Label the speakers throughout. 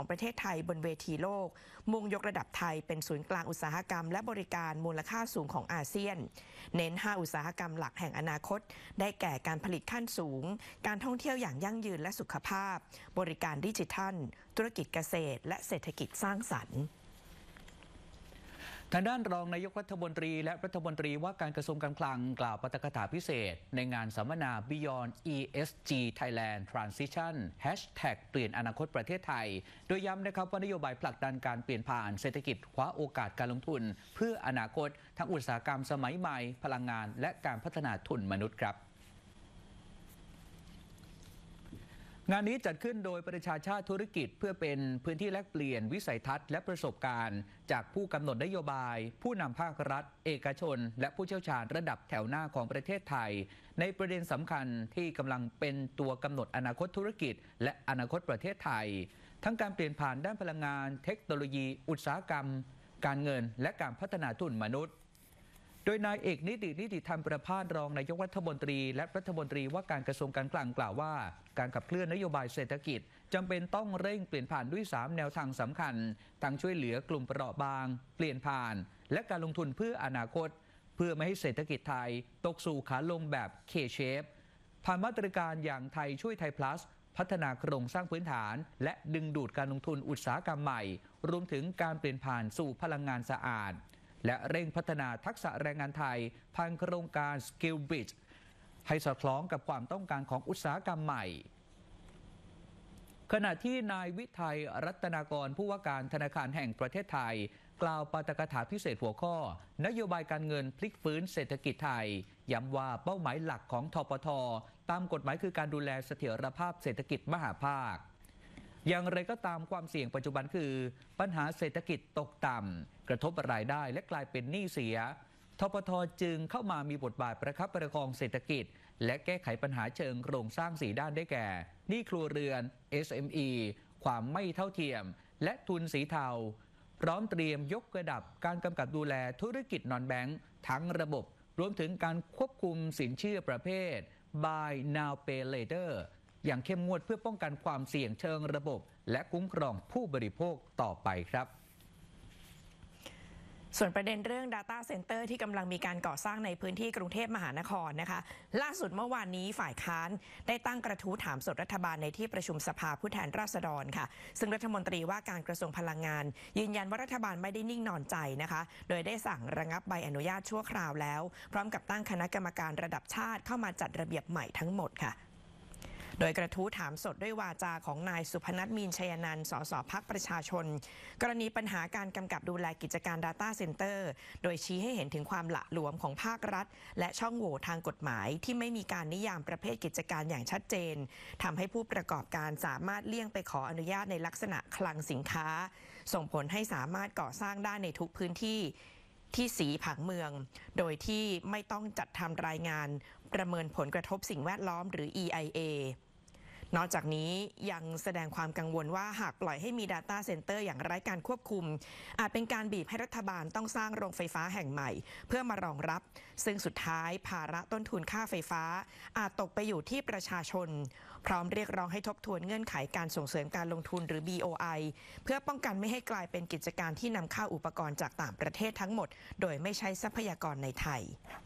Speaker 1: ประเทศไทยบนเวทีโลกมุ่งยกระดับไทยเป็นศูนย์กลางอุตสาหกรรมและบริการมูลค่าสูงของอาเซียนเน้น5อุตสาหกรรมหลักแห่งอนาคตได้แก่การผลิตขั้นสูงการท่องเที่ยวอย่างยั่งยืนและสุขภาพบริการดิจิทัลธุรกิจเกษตรและเศรษฐกิจสร้างสรรค์
Speaker 2: ทางด้านรองนายกรัฐมนตรีและรัฐมนตรีว่าการกระทรวงการคลังกล่าวปาฐกถาพิเศษในงานสัมมนา Beyond ESG Thailand Transition #เปลี่ยนอนาคตประเทศไทยโดยย้ำนะครับว่านโยบายผลักดันการเปลี่ยนผ่านเศรษฐกิจคว้าโอกาสการลงทุนเพื่ออนาคตทั้งอุตสาหกรรมสมัยใหม่พลังงานและการพัฒนาทุนมนุษย์ครับงานนี้จัดขึ้นโดยประชาชาติธุรกิจเพื่อเป็นพื้นที่แลกเปลี่ยนวิสัยทัศน์และประสบการณ์จากผู้กำหนดนโยบายผู้นำภาครัฐเอกชนและผู้เชี่ยวชาญระดับแถวหน้าของประเทศไทยในประเด็นสำคัญที่กำลังเป็นตัวกำหนดอนาคตธุรกิจและอนาคตประเทศไทยทั้งการเปลี่ยนผ่านด้านพลังงานเทคโนโลยีอุตสาหกรรมการเงินและการพัฒนาทุนมนุษย์โดยนายเอกนิติธรรมประภาสรองนายกรัฐมนตรีและรัฐมนตรีว่าการกระทรวงการคลังกล่าวว่าการขับเคลื่อนนโยบายเศรษฐกิจจำเป็นต้องเร่งเปลี่ยนผ่านด้วย3แนวทางสำคัญทั้งช่วยเหลือกลุ่มเปราะบางเปลี่ยนผ่านและการลงทุนเพื่ออนาคตเพื่อไม่ให้เศรษฐกิจไทยตกสู่ขาลงแบบ K-shape ผ่านมาตรการอย่างไทยช่วยไทย plus พัฒนาโครงสร้างพื้นฐานและดึงดูดการลงทุนอุตสาหกรรมใหม่รวมถึงการเปลี่ยนผ่านสู่พลังงานสะอาดและเร่งพัฒนาทักษะแรงงานไทยผ่านโครงการ Skill Bridge ให้สอดคล้องกับความต้องการของอุตสาหกรรมใหม่ขณะที่นายวิทัยรัตนากรผู้ว่าการธนาคารแห่งประเทศไทยกล่าวปาฐกถาพิเศษหัวข้อนโยบายการเงินพลิกฟื้นเศรษฐกิจไทยย้ำว่าเป้าหมายหลักของธปท.ตามกฎหมายคือการดูแลเสถียรภาพเศรษฐกิจมหภาคอย่างไรก็ตามความเสี่ยงปัจจุบันคือปัญหาเศรษฐกิจตกต่ำกระทบรายได้และกลายเป็นหนี้เสียธปท.จึงเข้ามามีบทบาทประคับประคองเศรษฐกิจและแก้ไขปัญหาเชิงโครงสร้าง4ด้านได้แก่หนี้ครัวเรือน SME ความไม่เท่าเทียมและทุนสีเทาพร้อมเตรียมยกระดับการกำกับดูแลธุรกิจนอนแบงก์ทั้งระบบรวมถึงการควบคุมสินเชื่อประเภท Buy Now Pay Later อย่างเข้มงวดเพื่อป้องกันความเสี่ยงเชิงระบบและคุ้มครองผู้บริโภคต่อไปครับ
Speaker 1: ส่วนประเด็นเรื่อง Data Center ที่กำลังมีการก่อสร้างในพื้นที่กรุงเทพมหานครนะคะล่าสุดเมื่อวานนี้ฝ่ายค้านได้ตั้งกระทู้ถามสดรัฐบาลในที่ประชุมสภาผู้แทนราษฎรค่ะซึ่งรัฐมนตรีว่าการกระทรวงพลังงานยืนยันว่ารัฐบาลไม่ได้นิ่งนอนใจนะคะโดยได้สั่งระงับใบอนุญาตชั่วคราวแล้วพร้อมกับตั้งคณะกรรมการระดับชาติเข้ามาจัดระเบียบใหม่ทั้งหมดค่ะโดยกระทู้ถามสดด้วยวาจาของนายสุพนัท มีนชัยนันท์ สสพรรคประชาชนกรณีปัญหาการกำกับดูแลกิจการ Data Center โดยชี้ให้เห็นถึงความหละหลวมของภาครัฐและช่องโหว่ทางกฎหมายที่ไม่มีการนิยามประเภทกิจการอย่างชัดเจนทำให้ผู้ประกอบการสามารถเลี่ยงไปขออนุญาตในลักษณะคลังสินค้าส่งผลให้สามารถก่อสร้างได้ในทุกพื้นที่สีผังเมืองโดยที่ไม่ต้องจัดทำรายงานประเมินผลกระทบสิ่งแวดล้อมหรือ EIAนอกจากนี้ยังแสดงความกังวลว่าหากปล่อยให้มี Data Center อย่างไร้การควบคุมอาจเป็นการบีบให้รัฐบาลต้องสร้างโรงไฟฟ้าแห่งใหม่เพื่อมารองรับซึ่งสุดท้ายภาระต้นทุนค่าไฟฟ้าอาจตกไปอยู่ที่ประชาชนพร้อมเรียกร้องให้ทบทวนเงื่อนไขการส่งเสริมการลงทุนหรือ BOI เพื่อป้องกันไม่ให้กลายเป็นกิจการที่นำเข้าอุปกรณ์จากต่างประเทศทั้งหมดโดยไม่ใช้ทรัพยากรในไทย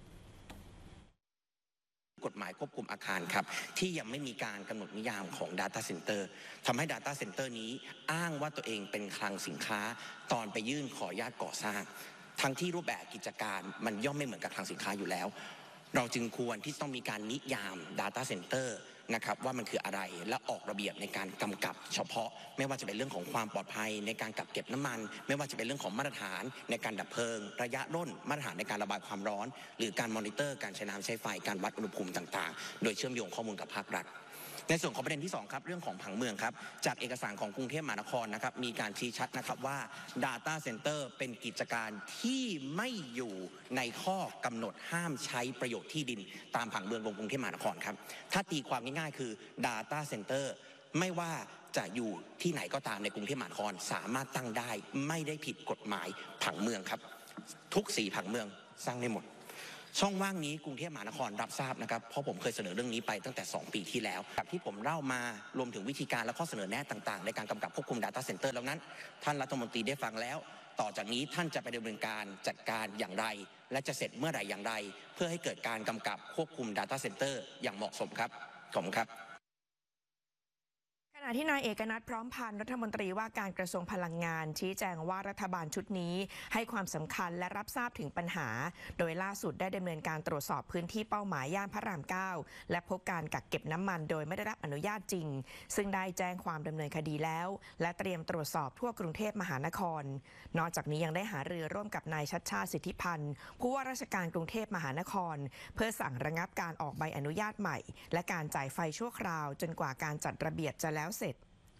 Speaker 3: กฎหมายควบคุมอาคารครับที่ยังไม่มีการกำหนดนิยามของ Data Center ทำให้ Data Center นี้อ้างว่าตัวเองเป็นคลังสินค้าตอนไปยื่นขออนุญาตก่อสร้างทั้งที่รูปแบบกิจการมันย่อมไม่เหมือนกับคลังสินค้าอยู่แล้วเราจึงควรที่ต้องมีการนิยาม Data Center นะครับว่ามันคืออะไรและออกระเบียบในการกำกับเฉพาะไม่ว่าจะเป็นเรื่องของความปลอดภัยในการกักเก็บน้ำมันไม่ว่าจะเป็นเรื่องของมาตรฐานในการดับเพลิงระยะร่นมาตรฐานในการระบายความร้อนหรือการมอนิเตอร์การใช้น้ำใช้ไฟการวัดอุณหภูมิต่างๆโดยเชื่อมโยงข้อมูลกับภาครัฐในส่วนของประเด็นที่2ครับเรื่องของผังเมืองครับจากเอกสารของกรุงเทพมหานครนะครับมีการชี้ชัดนะครับว่า Data Center เป็นกิจการที่ไม่อยู่ในข้อกำหนดห้ามใช้ประโยชน์ที่ดินตามผังเมืองของกรุงเทพมหานครครับถ้าตีความง่ายๆคือ Data Center ไม่ว่าจะอยู่ที่ไหนก็ตามในกรุงเทพมหานครสามารถตั้งได้ไม่ได้ผิดกฎหมายผังเมืองครับทุกสีผังเมืองสร้างได้หมดช่องว่างนี้กรุงเทพมหานครรับทราบนะครับเพราะผมเคยเสนอเรื่องนี้ไปตั้งแต่2 ปีที่แล้วกับที่ผมเล่ามารวมถึงวิธีการและข้อเสนอแนะต่างๆในการกำกับควบคุม Data Center แล้วนั้นท่านรัฐมนตรีได้ฟังแล้วต่อจากนี้ท่านจะไปดำเนินการจัดการอย่างไรและจะเสร็จเมื่อไหร่อย่างไรเพื่อให้เกิดการกำกับควบคุม Data Center อย่างเหมาะสมครับขอบคุณครับ
Speaker 1: ขณะที่นายเอกนัทพร้อมพันธ์รัฐมนตรีว่าการกระทรวงพลังงานชี้แจงว่ารัฐบาลชุดนี้ให้ความสำคัญและรับทราบถึงปัญหาโดยล่าสุดได้ดำเนินการตรวจสอบพื้นที่เป้าหมายย่านพระราม 9และพบการกักเก็บน้ำมันโดยไม่ได้รับอนุญาตจริงซึ่งได้แจ้งความดำเนินคดีแล้วและเตรียมตรวจสอบทั่วกรุงเทพมหานครนอกจากนี้ยังได้หารือร่วมกับนายชัชชาติสิทธิพันธ์ผู้ว่าราชการกรุงเทพมหานครเพื่อสั่งระงับการออกใบอนุญาตใหม่และการจ่ายไฟชั่วคราวจนกว่าการจัดระเบียบจะแล้วเสร็จ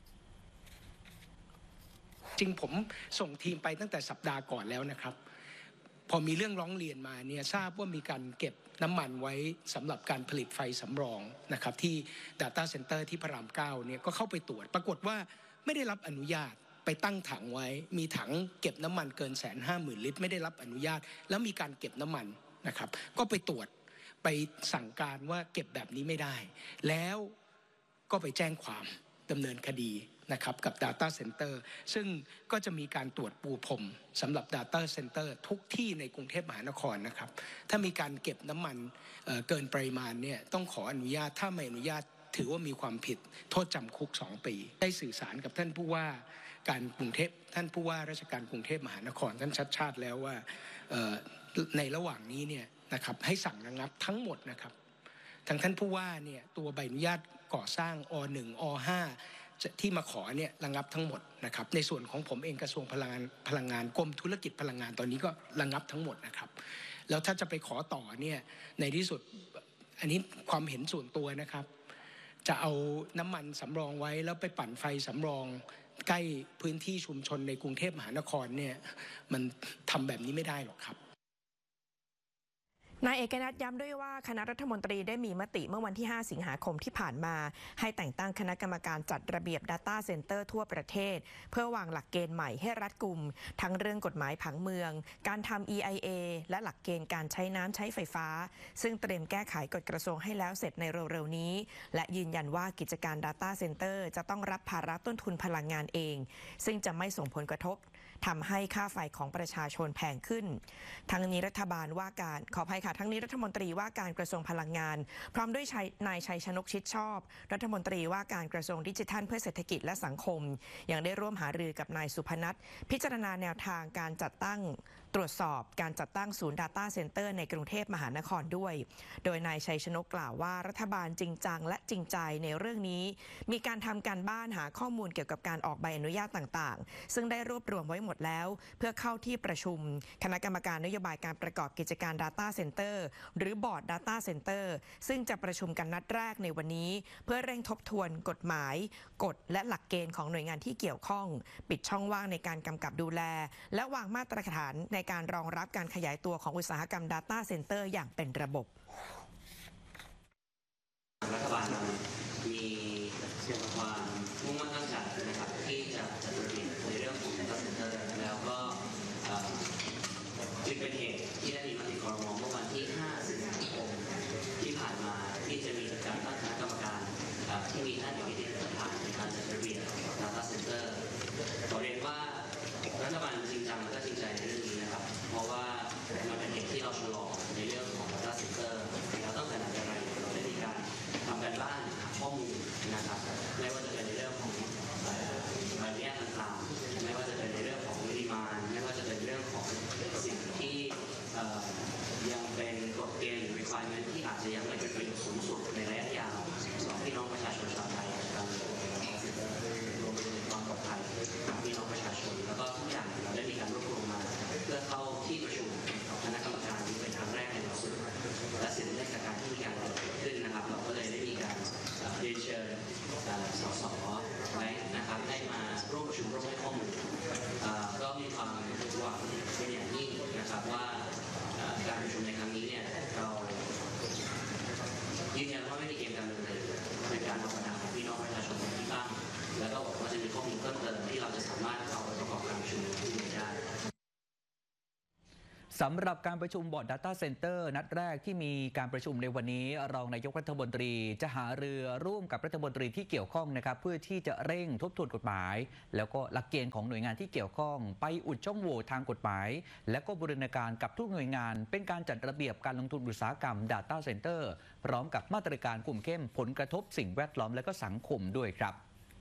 Speaker 4: จริงผมส่งทีมไปตั้งแต่สัปดาห์ก่อนแล้วนะครับพอมีเรื่องร้องเรียนมาเนี่ยทราบว่ามีการเก็บน้ำมันไว้สำหรับการผลิตไฟสำรองนะครับที่ Data Center ที่พระราม 9เนี่ยก็เข้าไปตรวจปรากฏว่าไม่ได้รับอนุญาตไปตั้งถังไว้มีถังเก็บน้ำมันเกิน150,000 ลิตรไม่ได้รับอนุญาตแล้วมีการเก็บน้ำมันนะครับก็ไปตรวจไปสั่งการว่าเก็บแบบนี้ไม่ได้แล้วก็ไปแจ้งความดำเนินคดีนะครับกับ Data Center ซึ่งก็จะมีการตรวจปูพรมสำหรับ Data Center ทุกที่ในกรุงเทพมหานครนะครับถ้ามีการเก็บน้ำมันเกินปริมาณเนี่ยต้องขออนุญาตถ้าไม่อนุญาตถือว่ามีความผิดโทษจำคุก2 ปีได้สื่อสารกับท่านผู้ว่าการกรุงเทพท่านผู้ว่าราชการกรุงเทพมหานครท่านชัดชาติแล้วว่าในระหว่างนี้เนี่ยนะครับให้สั่งระงับทั้งหมดนะครับทางท่านผู้ว่าเนี่ยตัวใบอนุญาตก่อสร้างอ1อ5ที่มาขอเนี่ยระงับทั้งหมดนะครับในส่วนของผมเองกระทรวงพลังงานกรมธุรกิจพลังงานตอนนี้ก็ระงับทั้งหมดนะครับแล้วถ้าจะไปขอต่อเนี่ยในที่สุดอันนี้ความเห็นส่วนตัวนะครับจะเอาน้ำมันสำรองไว้แล้วไปปั่นไฟสำรองใกล้พื้นที่ชุมชนในกรุงเทพมหานครเนี่ยมันทำแบบนี้ไม่ได้หรอกครับ
Speaker 1: นายเอกนัทย้ำด้วยว่าคณะรัฐมนตรีได้มีมติเมื่อวันที่5 สิงหาคมที่ผ่านมาให้แต่งตั้งคณะกรรมการจัดระเบียบ Data Center ทั่วประเทศเพื่อวางหลักเกณฑ์ใหม่ให้รัดกุมทั้งเรื่องกฎหมายผังเมืองการทำ EIA และหลักเกณฑ์การใช้น้ำใช้ไฟฟ้าซึ่งเตรียมแก้ไขกฎกระทรวงให้แล้วเสร็จในเร็วๆนี้และยืนยันว่ากิจการ Data Center จะต้องรับภาระต้นทุนพลังงานเองซึ่งจะไม่ส่งผลกระทบทำให้ค่าไฟของประชาชนแพงขึ้นทั้งนี้รัฐบาลว่าการขออภัยค่ะทั้งนี้รัฐมนตรีว่าการกระทรวงพลังงานพร้อมด้วยนายชัยชนกชิดชอบรัฐมนตรีว่าการกระทรวงดิจิทัลเพื่อเศรษฐกิจและสังคมยังได้ร่วมหารือกับนายสุพนัทพิจารณาแนวทางการจัดตั้งตรวจสอบการจัดตั้งศูนย์ Data Center ในกรุงเทพมหานครด้วยโดยนายชัยชนกกล่าวว่ารัฐบาลจริงจังและจริงใจในเรื่องนี้มีการทำการบ้านหาข้อมูลเกี่ยวกับการออกใบอนุญาตต่างๆซึ่งได้รวบรวมไว้หมดแล้วเพื่อเข้าที่ประชุมคณะกรรมการนโยบายการประกอบกิจการ Data Center หรือบอร์ด Data Center ซึ่งจะประชุมกันนัดแรกในวันนี้เพื่อเร่งทบทวนกฎหมายกฎและหลักเกณฑ์ของหน่วยงานที่เกี่ยวข้องปิดช่องว่างในการกำกับดูแลและวางมาตรฐานในการรองรับการขยายตัวของอุตสาหกรรม Data Center อย่างเป็นระบบ
Speaker 5: รัฐบาลมีความมุ่งมั่นตั้งใจนะครับที่จะจัดระเบียบในเรื่องของ Data Center แล้วก็จึงเป็นเหตุที่ได้มีมติครม.เมื่อวันที่5 สิงหาคมที่ผ่านมาที่จะมีการตั้งคณะกรรมการที่มีท่านเป็นประธานในการจัดระเบียบ Data Center ขอเรียนว่ารัฐบาลจริงจังและก็จริงใจในเรื่องนี้นะครับเพราะว่ามันเป็นเหตุที่เราชะลอในเรื่องของ Data Center เราตั้งแต่ไหนแต่ไรเราได้มีการทำการบ้านหาข้อมูลนะครับไม่ว่าจะเป็น
Speaker 2: สำหรับการประชุมบอร์ด Data Center นัดแรกที่มีการประชุมในวันนี้รองนายกรัฐมนตรีจะหารือร่วมกับรัฐมนตรีที่เกี่ยวข้องนะครับเพื่อที่จะเร่งทบทวนกฎหมายแล้วก็หลักเกณฑ์ของหน่วยงานที่เกี่ยวข้องไปอุดช่องโหว่ทางกฎหมายและก็บูรณาการกับทุกหน่วยงานเป็นการจัดระเบียบการลงทุนอุตสาหกรรม Data Center พร้อมกับมาตรการคุมเข้มผลกระทบสิ่งแวดล้อมและก็สังคมด้วยครับ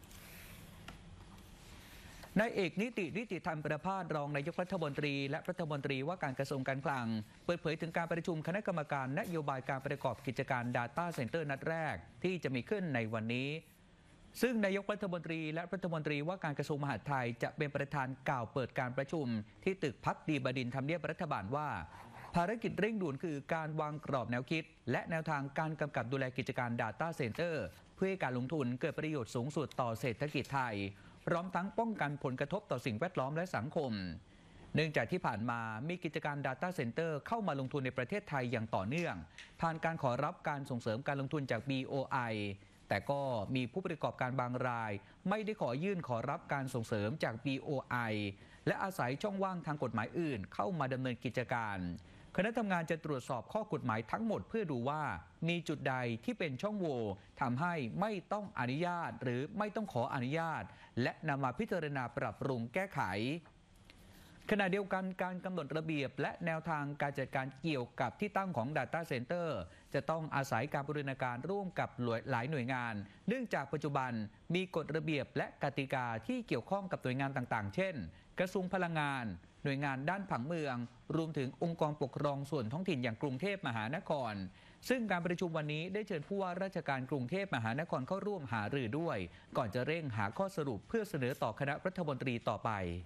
Speaker 2: นายเอกนิติธรรมประภาสรองนายกรัฐมนตรีและรัฐมนตรีว่าการกระทรวงการคลังเปิดเผยถึงการประชุมคณะกรรมการนโยบายการประกอบกิจการ Data Center นัดแรกที่จะมีขึ้นในวันนี้ซึ่งนายกรัฐมนตรีและรัฐมนตรีว่าการกระทรวงมหาดไทยจะเป็นประธานกล่าวเปิดการประชุมที่ตึกภักดีบดินทร์ทำเนียบรัฐบาลว่าภารกิจเร่งด่วนคือการวางกรอบแนวคิดและแนวทางการกำกับดูแลกิจการ Data Center เพื่อให้การลงทุนเกิดประโยชน์สูงสุดต่อเศรษฐกิจไทยพร้อมทั้งป้องกันผลกระทบต่อสิ่งแวดล้อมและสังคมเนื่องจากที่ผ่านมามีกิจการ Data Center เข้ามาลงทุนในประเทศไทยอย่างต่อเนื่องผ่านการขอรับการส่งเสริมการลงทุนจาก BOI แต่ก็มีผู้ประกอบการบางรายไม่ได้ขอยื่นขอรับการส่งเสริมจาก BOI และอาศัยช่องว่างทางกฎหมายอื่นเข้ามาดำเนินกิจการคณะทำงานจะตรวจสอบข้อกฎหมายทั้งหมดเพื่อดูว่ามีจุดใดที่เป็นช่องโหว่ทำให้ไม่ต้องอนุญาตหรือไม่ต้องขออนุญาตและนำมาพิจารณาปรับปรุงแก้ไขขณะเดียวกันการกำหนดระเบียบและแนวทางการจัดการเกี่ยวกับที่ตั้งของ Data Center จะต้องอาศัยการบูรณาการร่วมกับหลายหน่วยงานเนื่องจากปัจจุบันมีกฎระเบียบและกติกาที่เกี่ยวข้องกับหน่วยงานต่างๆเช่นกระทรวงพลังงานหน่วยงานด้านผังเมืองรวมถึงองค์กรปกครองส่วนท้องถิ่นอย่างกรุงเทพมหานครซึ่งการประชุมวันนี้ได้เชิญผู้ว่าราชการกรุงเทพมหานครเข้าร่วมหารือด้วยก่อนจะเร่งหาข้อสรุปเพื่อเสนอต่อคณะรัฐมนตรีต่อไป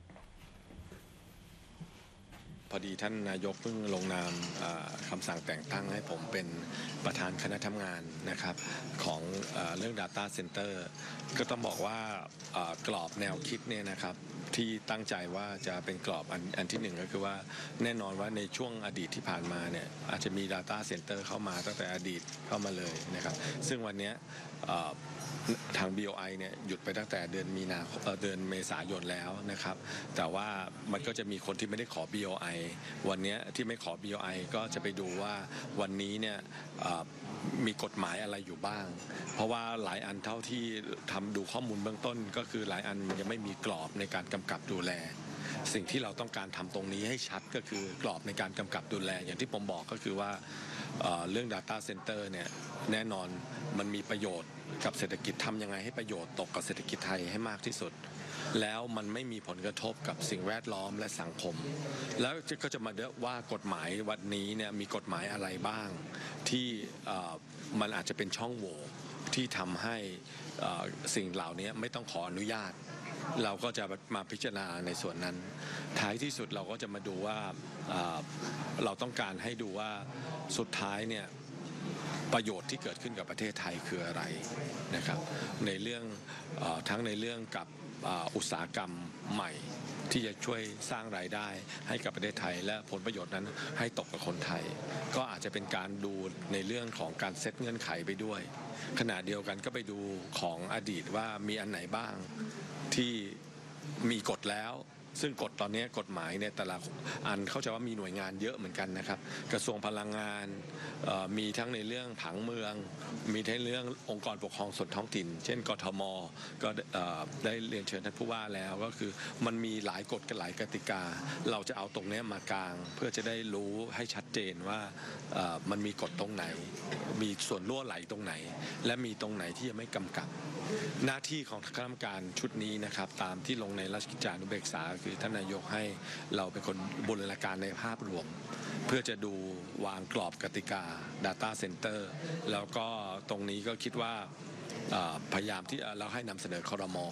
Speaker 6: พอดีท่านนายกเพิ่งลงนามคำสั่งแต่งตั้งให้ผมเป็นประธานคณะทำงานนะครับของเรื่อง Data Center ก็ต้องบอกว่ากรอบแนวคิดเนี่ยนะครับที่ตั้งใจว่าจะเป็นกรอบอันที่หนึ่งก็คือว่าแน่นอนว่าในช่วงอดีตที่ผ่านมาเนี่ยอาจจะมี Data Center เข้ามาตั้งแต่อดีตเข้ามาเลยนะครับซึ่งวันนี้ทาง BOI เนี่ยหยุดไปตั้งแต่เดือนเมษายนแล้วนะครับแต่ว่ามันก็จะมีคนที่ไม่ได้ขอ BOI วันนี้ที่ไม่ขอ BOI ก็จะไปดูว่าวันนี้เนี่ยมีกฎหมายอะไรอยู่บ้างเพราะว่าหลายอันเท่าที่ทำดูข้อมูลเบื้องต้นก็คือหลายอันยังไม่มีกรอบในการกำกับดูแลสิ่งที่เราต้องการทำตรงนี้ให้ชัดก็คือกรอบในการกำกับดูแลอย่างที่ผมบอกก็คือว่าเรื่อง Data Center เนี่ยแน่นอนมันมีประโยชน์กับเศรษฐกิจทำยังไงให้ประโยชน์ตกกับเศรษฐกิจไทยให้มากที่สุดแล้วมันไม่มีผลกระทบกับสิ่งแวดล้อมและสังคมแล้วก็จะมาเดาว่ากฎหมายวันนี้เนี่ยมีกฎหมายอะไรบ้างที่มันอาจจะเป็นช่องโหว่ที่ทำให้สิ่งเหล่านี้ไม่ต้องขออนุญาตเราก็จะมาพิจารณาในส่วนนั้นท้ายที่สุดเราก็จะมาดูว่าเราต้องการให้ดูว่าสุดท้ายเนี่ยประโยชน์ที่เกิดขึ้นกับประเทศไทยคืออะไรนะครับในเรื่องทั้งในเรื่องกับอุตสาหกรรมใหม่ที่จะช่วยสร้างรายได้ให้กับประเทศไทยและผลประโยชน์นั้นให้ตกกับคนไทยก็อาจจะเป็นการดูในเรื่องของการเซตเงื่อนไขไปด้วยขณะเดียวกันก็ไปดูของอดีตว่ามีอันไหนบ้างที่มีกฎแล้วซึ่งกฎตอนนี้กฎหมายเนี่ยแต่ละอันเข้าใจว่ามีหน่วยงานเยอะเหมือนกันนะครับกระทรวงพลังงานมีทั้งในเรื่องผังเมืองมีทั้งเรื่ององค์กรปกครองส่วนท้องถิ่นเช่นกทมก็ได้เรียนเชิญท่านผู้ว่าแล้วก็คือมันมีหลายกฎกับหลายกติกาเราจะเอาตรงนี้มากลางเพื่อจะได้รู้ให้ชัดเจนว่ามันมีกฎตรงไหนมีส่วนรั่วไหลตรงไหนและมีตรงไหนที่ยังไม่กำกับหน้าที่ของคณะกรรมการชุดนี้นะครับตามที่ลงในราชกิจจานุเบกษาคือท่านนายกให้เราเป็นคนบูรณาการในภาพรวมเพื่อจะดูวางกรอบกติกา Data Center แล้วก็ตรงนี้ก็คิดว่าพยายามที่เราให้นำเสนอครม.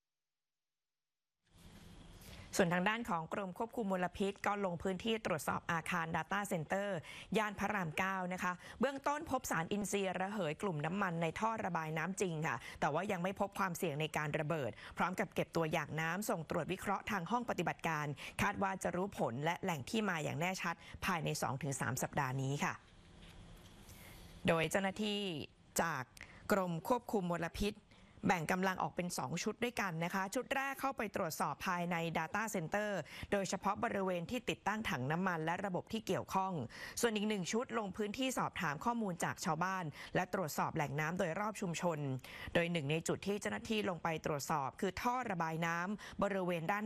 Speaker 1: ส่วนทางด้านของกรมควบคุมมลพิษก็ลงพื้นที่ตรวจสอบอาคาร Data Center ย่านพระราม 9 นะคะเบื้องต้นพบสารอินทรีย์ระเหยกลุ่มน้ำมันในท่อระบายน้ำจริงค่ะแต่ว่ายังไม่พบความเสี่ยงในการระเบิดพร้อมกับเก็บตัวอย่างน้ำส่งตรวจวิเคราะห์ทางห้องปฏิบัติการคาดว่าจะรู้ผลและแหล่งที่มาอย่างแน่ชัดภายใน 2-3 สัปดาห์นี้ค่ะโดยเจ้าหน้าที่จากกรมควบคุมมลพิษแบ่งกำลังออกเป็น 2 ชุดด้วยกันนะคะชุดแรกเข้าไปตรวจสอบภายใน Data Center โดยเฉพาะบริเวณที่ติดตั้งถังน้ำมันและระบบที่เกี่ยวข้องส่วนอีก1 ชุดลงพื้นที่สอบถามข้อมูลจากชาวบ้านและตรวจสอบแหล่งน้ำโดยรอบชุมชนโดยหนึ่งในจุดที่เจ้าหน้าที่ลงไปตรวจสอบคือท่อระบายน้ำบริเวณด้าน